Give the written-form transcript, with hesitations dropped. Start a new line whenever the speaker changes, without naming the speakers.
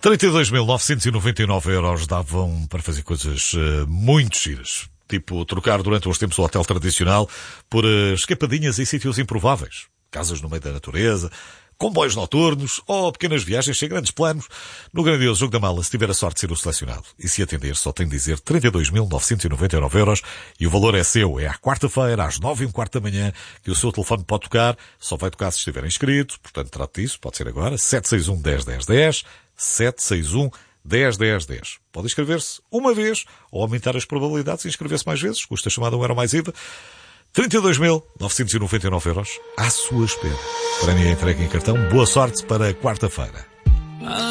€32.999 davam para fazer coisas muito giras. Tipo, trocar durante uns tempos o hotel tradicional por escapadinhas em sítios improváveis. Casas no meio da natureza, comboios noturnos ou pequenas viagens sem grandes planos. No grandioso jogo da mala, se tiver a sorte de ser o selecionado. E se atender, só tem de dizer €32.999 e o valor é seu. É à quarta-feira, às 9h15 da manhã, que o seu telefone pode tocar. Só vai tocar se estiver inscrito. Portanto, trate disso. Pode ser agora. 761-10-10-10. 761-10-10-10. Pode inscrever-se uma vez ou aumentar as probabilidades e inscrever-se mais vezes. Custa a chamada €1 mais IVA. €32.999 à sua espera. Prémio entregue em cartão. Boa sorte para quarta-feira.